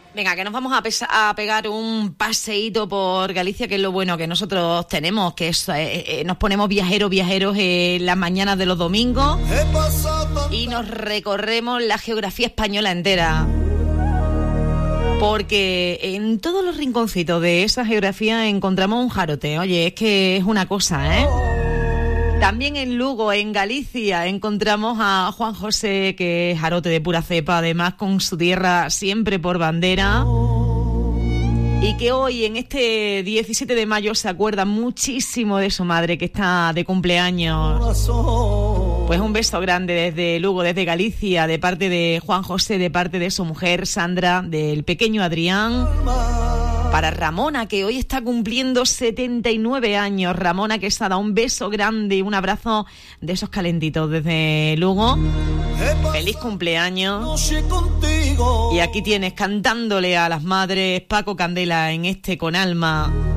Venga, que nos vamos a pegar un paseíto por Galicia, que es lo bueno que nosotros tenemos, que es, nos ponemos viajeros en las mañanas de los domingos y nos recorremos la geografía española entera. Porque en todos los rinconcitos de esa geografía encontramos un jarote. Oye, es que es una cosa, ¿eh? También en Lugo, en Galicia, encontramos a Juan José, que es jarote de pura cepa, además con su tierra siempre por bandera. Y que hoy, en este 17 de mayo, se acuerda muchísimo de su madre, que está de cumpleaños. Pues un beso grande desde Lugo, desde Galicia, de parte de Juan José, de parte de su mujer Sandra, del pequeño Adrián. Para Ramona, que hoy está cumpliendo 79 años. Ramona Quesada, un beso grande y un abrazo de esos calentitos desde Lugo. Feliz cumpleaños. Y aquí tienes, cantándole a las madres, Paco Candela en este Con Alma.